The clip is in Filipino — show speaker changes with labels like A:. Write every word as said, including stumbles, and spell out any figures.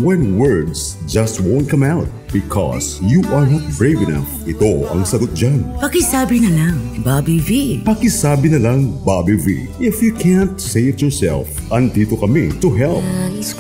A: when words just won't come out because you are not brave enough. Ito ang sagot dyan.
B: Pakisabi na lang, Bobby V.
A: Pakisabi na lang, Bobby V. If you can't say it yourself, andito kami to help.